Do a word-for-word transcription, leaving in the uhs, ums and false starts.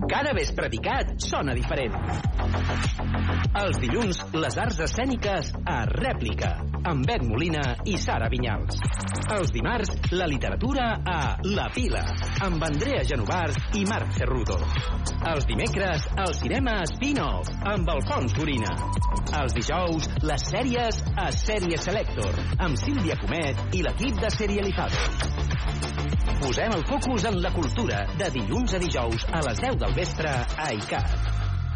Cada vespre d'ICAT sona diferent. Els dilluns, les arts escèniques a Rèplica, amb Bet Molina i Sara Vinyals. Els dimarts, la literatura a La Pila, amb Andrea Genovars i Marc Cerrudo. Els dimecres, el cinema Spin-off, amb Alfons Gorina. Els dijous, les sèries a Sèrie Selector, amb Sílvia Comet i l'equip de Serializados. Posem el focus en la cultura de dilluns a dijous a les deu del vespre a ICAT.